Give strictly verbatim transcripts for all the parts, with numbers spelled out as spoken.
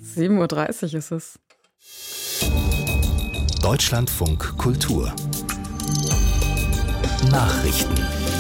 sieben Uhr dreißig ist es. Deutschlandfunk Kultur Nachrichten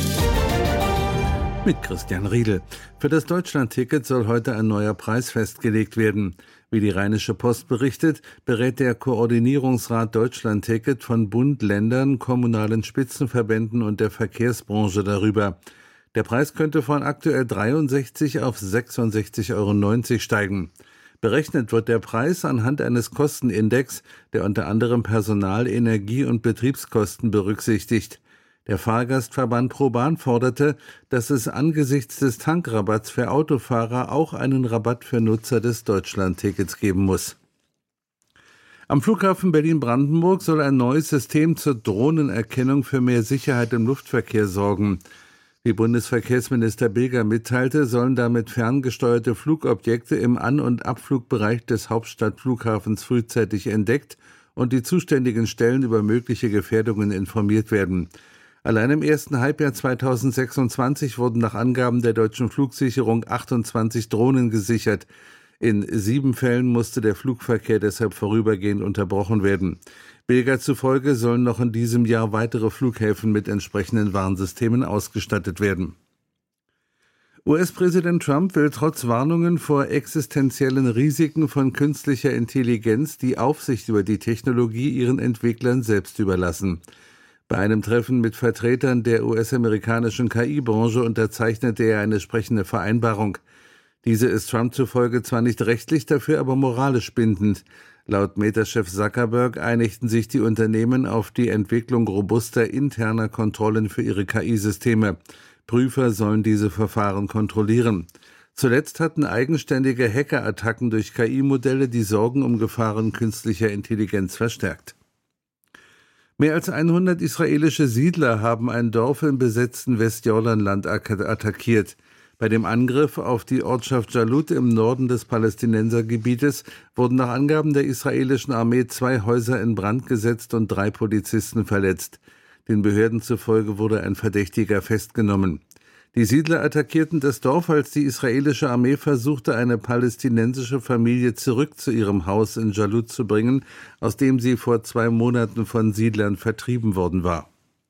mit Christian Riedel. Für das Deutschlandticket soll heute ein neuer Preis festgelegt werden. Wie die Rheinische Post berichtet, berät der Koordinierungsrat Deutschlandticket von Bund, Ländern, kommunalen Spitzenverbänden und der Verkehrsbranche darüber. Der Preis könnte von aktuell dreiundsechzig auf sechsundsechzig Euro neunzig steigen. Berechnet wird der Preis anhand eines Kostenindex, der unter anderem Personal-, Energie- und Betriebskosten berücksichtigt. Der Fahrgastverband ProBahn forderte, dass es angesichts des Tankrabatts für Autofahrer auch einen Rabatt für Nutzer des Deutschlandtickets geben muss. Am Flughafen Berlin-Brandenburg soll ein neues System zur Drohnenerkennung für mehr Sicherheit im Luftverkehr sorgen. Wie Bundesverkehrsminister Bilger mitteilte, sollen damit ferngesteuerte Flugobjekte im An- und Abflugbereich des Hauptstadtflughafens frühzeitig entdeckt und die zuständigen Stellen über mögliche Gefährdungen informiert werden. Allein im ersten Halbjahr zweitausendsechsundzwanzig wurden nach Angaben der deutschen Flugsicherung achtundzwanzig Drohnen gesichert. In sieben Fällen musste der Flugverkehr deshalb vorübergehend unterbrochen werden. Bilger zufolge sollen noch in diesem Jahr weitere Flughäfen mit entsprechenden Warnsystemen ausgestattet werden. U S-Präsident Trump will trotz Warnungen vor existenziellen Risiken von künstlicher Intelligenz die Aufsicht über die Technologie ihren Entwicklern selbst überlassen. Bei einem Treffen mit Vertretern der U S-amerikanischen K I-Branche unterzeichnete er eine entsprechende Vereinbarung. Diese ist Trump zufolge zwar nicht rechtlich, dafür aber moralisch bindend. Laut Meta-Chef Zuckerberg einigten sich die Unternehmen auf die Entwicklung robuster interner Kontrollen für ihre K I-Systeme. Prüfer sollen diese Verfahren kontrollieren. Zuletzt hatten eigenständige Hackerattacken durch K I-Modelle die Sorgen um Gefahren künstlicher Intelligenz verstärkt. Mehr als hundert israelische Siedler haben ein Dorf im besetzten Westjordanland attackiert. Bei dem Angriff auf die Ortschaft Jalut im Norden des Palästinensergebietes wurden nach Angaben der israelischen Armee zwei Häuser in Brand gesetzt und drei Polizisten verletzt. Den Behörden zufolge wurde ein Verdächtiger festgenommen. Die Siedler attackierten das Dorf, als die israelische Armee versuchte, eine palästinensische Familie zurück zu ihrem Haus in Jalut zu bringen, aus dem sie vor zwei Monaten von Siedlern vertrieben worden war.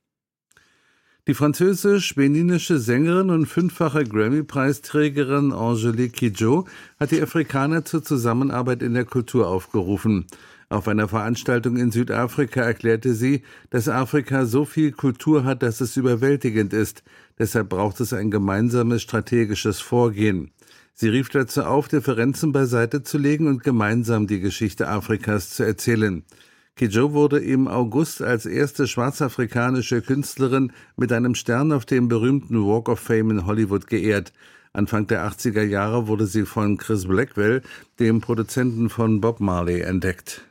Die französisch-beninische Sängerin und fünffache Grammy-Preisträgerin Angélique Kidjo hat die Afrikaner zur Zusammenarbeit in der Kultur aufgerufen. Auf einer Veranstaltung in Südafrika erklärte sie, dass Afrika so viel Kultur hat, dass es überwältigend ist. Deshalb braucht es ein gemeinsames strategisches Vorgehen. Sie rief dazu auf, Differenzen beiseite zu legen und gemeinsam die Geschichte Afrikas zu erzählen. Kidjo wurde im August als erste schwarzafrikanische Künstlerin mit einem Stern auf dem berühmten Walk of Fame in Hollywood geehrt. Anfang der achtziger Jahre wurde sie von Chris Blackwell, dem Produzenten von Bob Marley, entdeckt.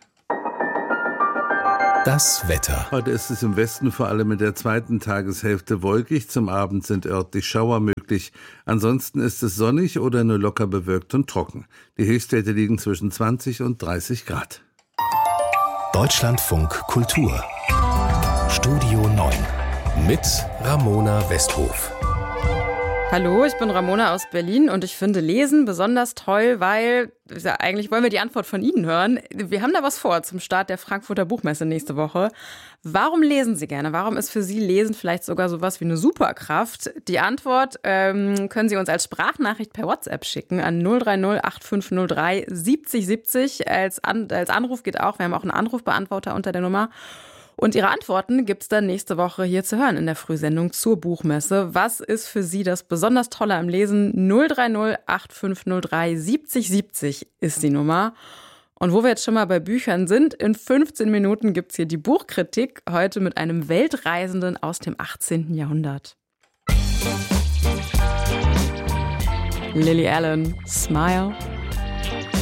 Das Wetter. Heute ist es im Westen vor allem in der zweiten Tageshälfte wolkig. Zum Abend sind örtlich Schauer möglich. Ansonsten ist es sonnig oder nur locker bewölkt und trocken. Die Höchstwerte liegen zwischen zwanzig und dreißig Grad. Deutschlandfunk Kultur Studio neun mit Ramona Westhof. Hallo, ich bin Ramona aus Berlin und ich finde Lesen besonders toll, weil, ja, eigentlich wollen wir die Antwort von Ihnen hören. Wir haben da was vor zum Start der Frankfurter Buchmesse nächste Woche. Warum lesen Sie gerne? Warum ist für Sie Lesen vielleicht sogar sowas wie eine Superkraft? Die Antwort ähm, können Sie uns als Sprachnachricht per WhatsApp schicken an null drei null acht fünf null drei siebzig siebzig. Als, An- als Anruf geht auch. Wir haben auch einen Anrufbeantworter unter der Nummer. Und Ihre Antworten gibt's dann nächste Woche hier zu hören in der Frühsendung zur Buchmesse. Was ist für Sie das besonders Tolle am Lesen? null drei null acht fünf null drei siebzig siebzig ist die Nummer. Und wo wir jetzt schon mal bei Büchern sind, in fünfzehn Minuten gibt's hier die Buchkritik, heute mit einem Weltreisenden aus dem achtzehnten Jahrhundert. Lily Allen, Smile.